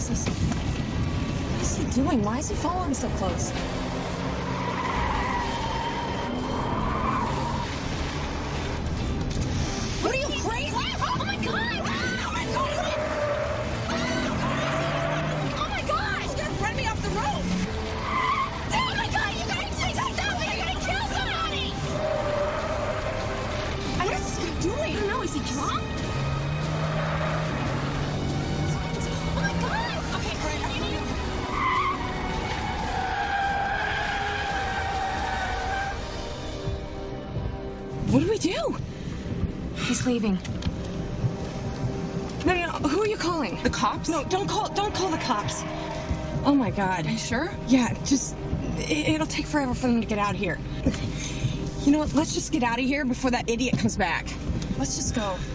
is this? What is he doing? Why is he following so close? What are you, crazy? Oh my God! Oh my God! Oh my God! He's gonna run me off the road! Oh my God! You gotta take stop it! You're gonna kill somebody! What is this guy doing? I don't know. Is he drunk? Oh my God! Okay, Greg, I need you. What do we do? He's leaving. No. Who are you calling? The cops? No, don't call the cops. Oh my God. Are you sure? Yeah, just it'll take forever for them to get out here. You know what? Let's just get out of here before that idiot comes back. Let's just go.